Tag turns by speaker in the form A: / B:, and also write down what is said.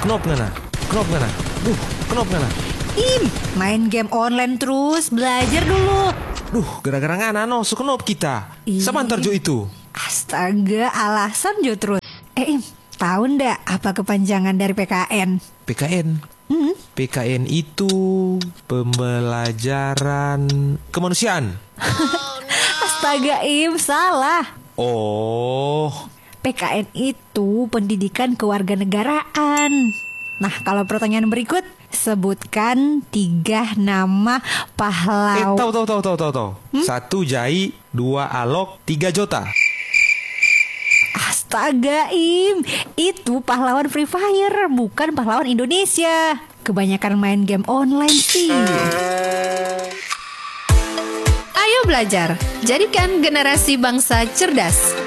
A: Kenop ngana? Kenop ngana?
B: Main game online terus, belajar dulu.
A: Gara-gara ngana no, sukenop kita. Samantar jo itu.
B: Astaga, alasan jo terus. Tahu ndak apa kepanjangan dari PKN?
A: PKN? PKN itu pembelajaran kemanusiaan.
B: Astaga, salah.
A: Oh,
B: PKN itu pendidikan kewarganegaraan. Nah, kalau pertanyaan berikut, sebutkan 3 nama pahlawan.
A: Tahu. 1 Jai, 2 Alok, 3 Jota.
B: Astaga, itu pahlawan Free Fire, bukan pahlawan Indonesia. Kebanyakan main game online sih.
C: Ayo belajar, jadikan generasi bangsa cerdas.